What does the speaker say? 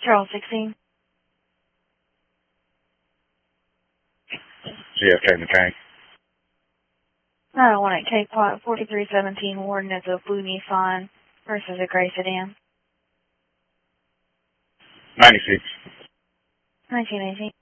Charles 16. JFK Mechanic. 901 at K-Pot, 4317 Warden is a blue Nissan versus a gray sedan. 96. 1918.